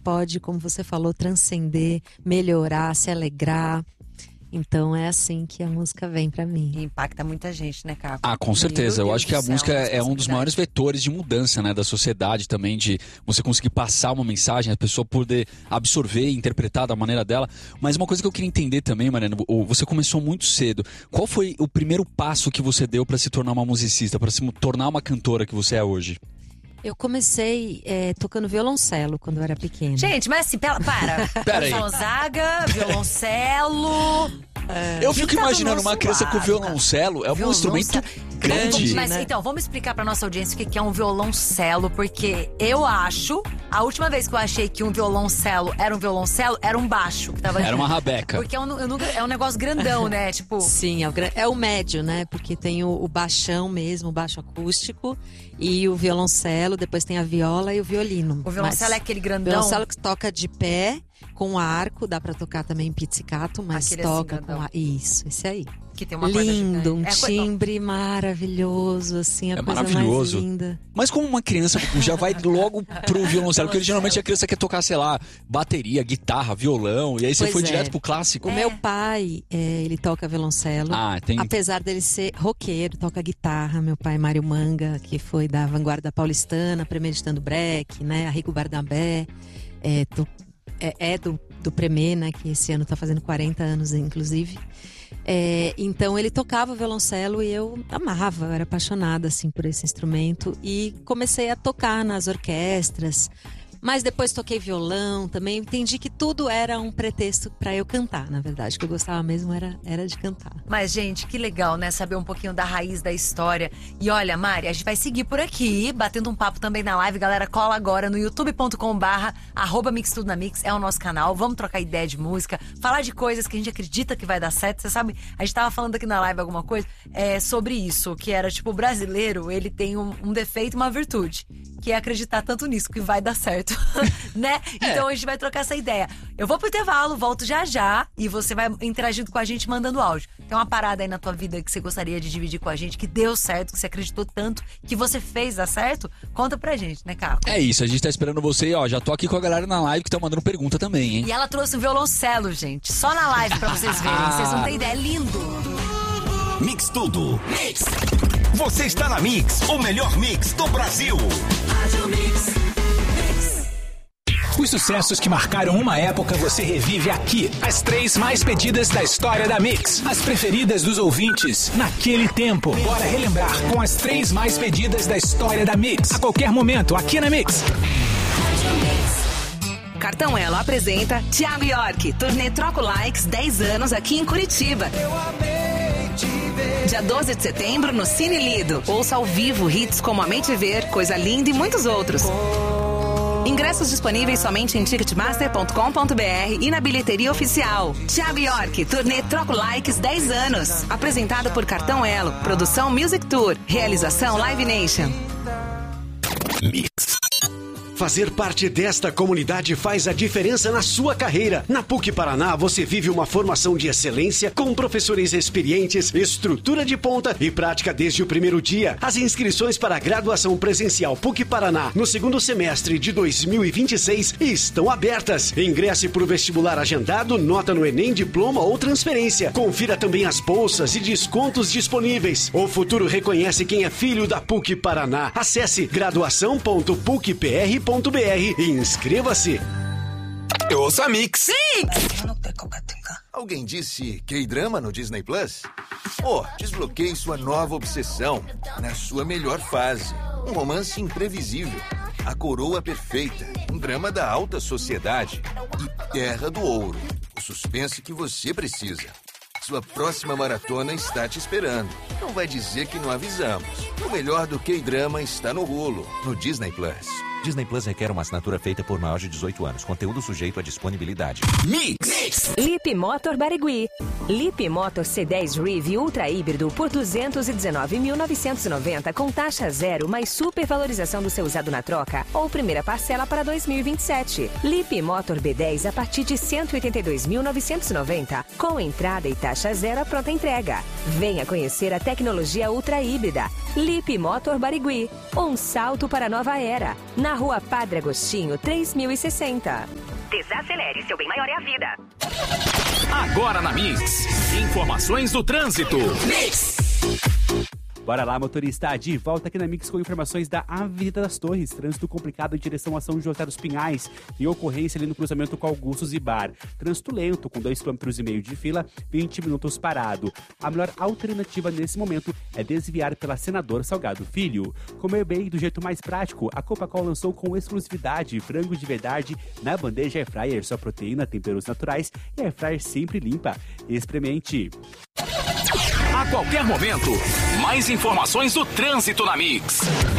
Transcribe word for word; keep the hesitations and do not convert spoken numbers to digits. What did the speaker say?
pode, como você falou, transcender, melhorar, se alegrar. Então é assim que a música vem pra mim. E impacta muita gente, né, Caco? Ah, com certeza. Eu acho que a música é um dos maiores vetores de mudança, né, da sociedade também, de você conseguir passar uma mensagem, a pessoa poder absorver e interpretar da maneira dela. Mas uma coisa que eu queria entender também, Mariana, você começou muito cedo. Qual foi o primeiro passo que você deu pra se tornar uma musicista, pra se tornar uma cantora que você é hoje? Eu comecei é, tocando violoncelo quando eu era pequena. Gente, mas assim, para. Pera aí. Gonzaga, violoncelo. É. Eu fico imaginando uma criança lado, com violoncelo. É um violoncelo. Instrumento grande. Mas né? então, vamos explicar pra nossa audiência o que é um violoncelo. Porque eu acho, a última vez que eu achei que um violoncelo era um violoncelo, era um baixo que tava. Era uma rabeca. Porque é um, eu nunca, é um negócio grandão, né? Tipo. Sim, é o, é o médio, né? Porque tem o, o baixão mesmo, o baixo acústico. E o violoncelo, depois tem a viola e o violino. O violoncelo mas, é aquele grandão? O violoncelo que toca de pé, com arco, dá pra tocar também em pizzicato, mas aquele toca assim, com a... Isso, esse aí. Que tem uma lindo, um é, timbre maravilhoso, assim, a é coisa maravilhoso. mais linda. Mas como uma criança já vai logo pro violoncelo, porque geralmente a criança quer tocar, sei lá, bateria, guitarra, violão, e aí você pois foi é. direto pro clássico. O É. meu pai, é, ele toca violoncelo, ah, tem... apesar dele ser roqueiro, toca guitarra. Meu pai, Mário Manga, que foi da vanguarda paulistana, premeditando break, né, Arrigo Barnabé, é, to, é, é do, do Premê, né, que esse ano tá fazendo quarenta anos, inclusive. É, então ele tocava violoncelo e eu amava, eu era apaixonada assim, por esse instrumento e comecei a tocar nas orquestras, mas depois toquei violão também, entendi que tudo era um pretexto para eu cantar, na verdade, o que eu gostava mesmo era, era de cantar. Mas gente, que legal, né, saber um pouquinho da raiz da história. E olha, Mari, a gente vai seguir por aqui, batendo um papo também na live, galera, cola agora no youtube ponto com barra arroba mix tudo na mix, é o nosso canal, vamos trocar ideia de música, falar de coisas que a gente acredita que vai dar certo. Você sabe, a gente tava falando aqui na live alguma coisa é, sobre isso, que era tipo, o brasileiro, ele tem um, um defeito e uma virtude, que é acreditar tanto nisso, que vai dar certo, né? É. Então a gente vai trocar essa ideia. Eu vou pro intervalo, volto já já, e você vai interagindo com a gente, mandando áudio. Tem uma parada aí na tua vida que você gostaria de dividir com a gente, que deu certo, que você acreditou tanto, que você fez dar certo? Conta pra gente, né, Caco? É isso, a gente tá esperando você, ó, já tô aqui com a galera na live que tá mandando pergunta também, hein? E ela trouxe um violoncelo, gente, só na live pra vocês verem, vocês não têm ideia, é lindo. Mix Tudo. Mix. Você está na Mix, o melhor mix do Brasil. Rádio Mix. Mix. Os sucessos que marcaram uma época você revive aqui. As três mais pedidas da história da Mix. As preferidas dos ouvintes naquele tempo. Bora relembrar com as três mais pedidas da história da Mix. A qualquer momento, aqui na Mix. Cartão Elo apresenta Thiago York, turnê Troco Likes, dez anos aqui em Curitiba. Eu amei te ver. Dia doze de setembro no Cine Lido. Ouça ao vivo hits como Amei Te Ver, Coisa Linda e muitos outros. Ingressos disponíveis somente em ticketmaster ponto com ponto br e na bilheteria oficial. Thiago York, turnê Troco Likes, dez anos. Apresentado por Cartão Elo, produção Music Tour, realização Live Nation. Mix. Fazer parte desta comunidade faz a diferença na sua carreira. Na PUC Paraná, você vive uma formação de excelência com professores experientes, estrutura de ponta e prática desde o primeiro dia. As inscrições para a graduação presencial PUC Paraná no segundo semestre de dois mil e vinte e seis estão abertas. Ingresse por vestibular agendado, nota no Enem, diploma ou transferência. Confira também as bolsas e descontos disponíveis. O futuro reconhece quem é filho da PUC Paraná. Acesse graduação ponto puc p r ponto b r e inscreva-se. Eu ouço a Mix. Mix! Alguém disse K-drama no Disney Plus? Oh, desbloqueie sua nova obsessão na sua melhor fase. Um romance imprevisível, a coroa perfeita, um drama da alta sociedade e terra do ouro. O suspense que você precisa. Sua próxima maratona está te esperando. Não vai dizer que não avisamos. O melhor do K-drama está no Hulu, no Disney Plus. Disney Plus requer uma assinatura feita por maior de dezoito anos. Conteúdo sujeito à disponibilidade. Mix! Mix. Lip Motor Barigui. Lip Motor C dez Rev Ultra Híbrido por duzentos e dezenove mil novecentos e noventa com taxa zero mais supervalorização do seu usado na troca ou primeira parcela para dois mil e vinte e sete. Lip Motor B dez a partir de cento e oitenta e dois mil novecentos e noventa com entrada e taxa zero à pronta entrega. Venha conhecer a tecnologia ultra híbrida. Lip Motor Barigui. Um salto para a nova era. Na Rua Padre Agostinho, três mil e sessenta. Desacelere, seu bem maior é a vida. Agora na Mix, informações do trânsito. Mix. Bora lá, motorista, de volta aqui na Mix com informações da Avenida das Torres. Trânsito complicado em direção a São José dos Pinhais e ocorrência ali no cruzamento com Augusto Zibar. Trânsito lento, com dois vírgula cinco quilômetros de fila, vinte minutos parado. A melhor alternativa nesse momento é desviar pela Senador Salgado Filho. Comer bem do jeito mais prático, a Copacol lançou com exclusividade frango de verdade na bandeja Air Fryer, só proteína, temperos naturais e Air Fryer sempre limpa. Experimente! A qualquer momento, mais informações do trânsito na Mix.